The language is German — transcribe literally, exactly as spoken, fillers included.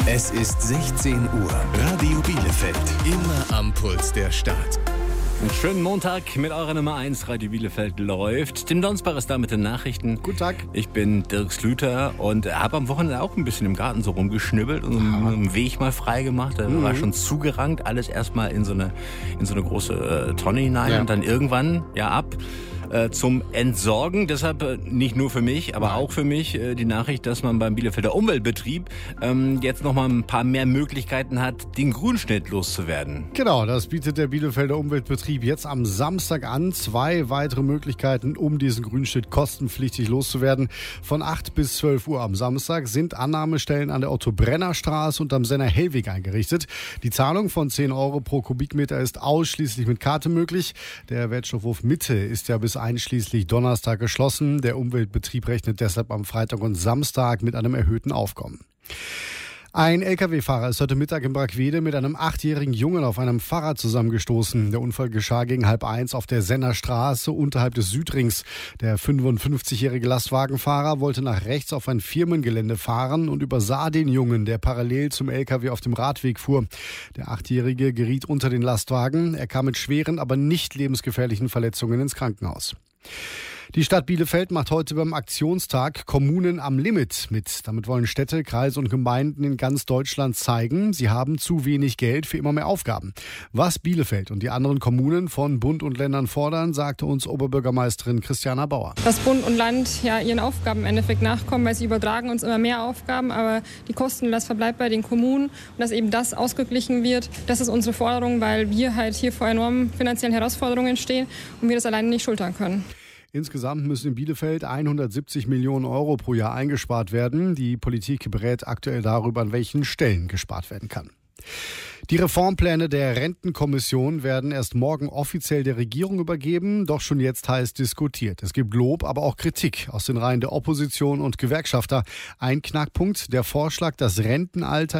Es ist sechzehn Uhr. Radio Bielefeld. Immer am Puls der Stadt. Einen schönen Montag mit eurer Nummer eins. Radio Bielefeld läuft. Tim Donsbach ist da mit den Nachrichten. Guten Tag. Ich bin Dirk Slüter und habe am Wochenende auch ein bisschen im Garten so rumgeschnibbelt und einen Weg mal frei gemacht. Da mhm. war schon zugerankt. Alles erstmal in so eine, in so eine große äh, Tonne hinein ja. und dann irgendwann ja ab zum Entsorgen. Deshalb äh, nicht nur für mich, aber auch für mich äh, die Nachricht, dass man beim Bielefelder Umweltbetrieb ähm, jetzt noch mal ein paar mehr Möglichkeiten hat, den Grünschnitt loszuwerden. Genau, das bietet der Bielefelder Umweltbetrieb jetzt am Samstag an. Zwei weitere Möglichkeiten, um diesen Grünschnitt kostenpflichtig loszuwerden. Von acht bis zwölf Uhr am Samstag sind Annahmestellen an der Otto-Brenner-Straße und am Senner-Hellweg eingerichtet. Die Zahlung von zehn Euro pro Kubikmeter ist ausschließlich mit Karte möglich. Der Wertstoffhof Mitte ist ja bis einschließlich Donnerstag geschlossen. Der Umweltbetrieb rechnet deshalb am Freitag und Samstag mit einem erhöhten Aufkommen. Ein L K W-Fahrer ist heute Mittag in Brackwede mit einem achtjährigen Jungen auf einem Fahrrad zusammengestoßen. Der Unfall geschah gegen halb eins auf der Senner Straße unterhalb des Südrings. Der fünfundfünfzigjährige Lastwagenfahrer wollte nach rechts auf ein Firmengelände fahren und übersah den Jungen, der parallel zum L K W auf dem Radweg fuhr. Der Achtjährige geriet unter den Lastwagen. Er kam mit schweren, aber nicht lebensgefährlichen Verletzungen ins Krankenhaus. Die Stadt Bielefeld macht heute beim Aktionstag Kommunen am Limit mit. Damit wollen Städte, Kreise und Gemeinden in ganz Deutschland zeigen, sie haben zu wenig Geld für immer mehr Aufgaben. Was Bielefeld und die anderen Kommunen von Bund und Ländern fordern, sagte uns Oberbürgermeisterin Christiana Bauer. Dass Bund und Land ja ihren Aufgaben im Endeffekt nachkommen, weil sie übertragen uns immer mehr Aufgaben, aber die Kosten, das verbleibt bei den Kommunen und dass eben das ausgeglichen wird. Das ist unsere Forderung, weil wir halt hier vor enormen finanziellen Herausforderungen stehen und wir das alleine nicht schultern können. Insgesamt müssen in Bielefeld hundertsiebzig Millionen Euro pro Jahr eingespart werden. Die Politik berät aktuell darüber, an welchen Stellen gespart werden kann. Die Reformpläne der Rentenkommission werden erst morgen offiziell der Regierung übergeben, doch schon jetzt heiß diskutiert. Es gibt Lob, aber auch Kritik aus den Reihen der Opposition und Gewerkschafter. Ein Knackpunkt, der Vorschlag, das Rentenalter